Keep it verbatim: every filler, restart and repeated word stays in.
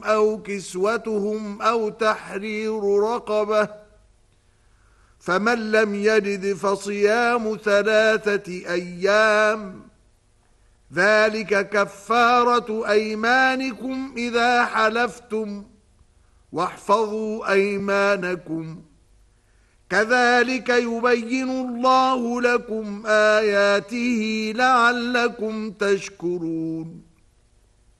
أو كسوتهم أو تحرير رقبة، فمن لم يجد فصيام ثلاثة أيام، ذلك كفارة أيمانكم إذا حلفتم، واحفظوا أيمانكم، كذلك يبين الله لكم آياته لعلكم تشكرون.